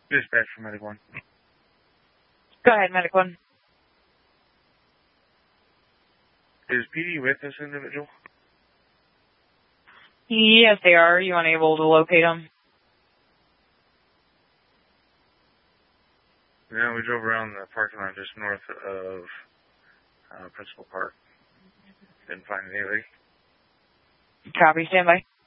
Dispatch for Medic 1. Go ahead, Medic 1. Is PD with this individual? Yes, they are. Are you unable to locate them? Yeah, we drove around the parking lot just north of Principal Park. Didn't find anybody. Copy, stand by.